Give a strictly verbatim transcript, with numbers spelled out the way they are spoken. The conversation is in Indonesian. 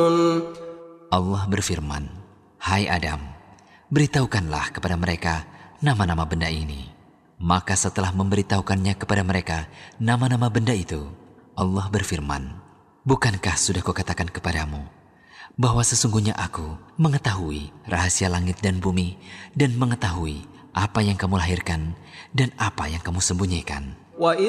Allah berfirman, "Hai Adam, beritahukanlah kepada mereka nama-nama benda ini." Maka setelah memberitahukannya kepada mereka nama-nama benda itu, Allah berfirman, "Bukankah sudah kukatakan kepadamu bahwa sesungguhnya aku mengetahui rahasia langit dan bumi dan mengetahui apa yang kamu lahirkan dan apa yang kamu sembunyikan?"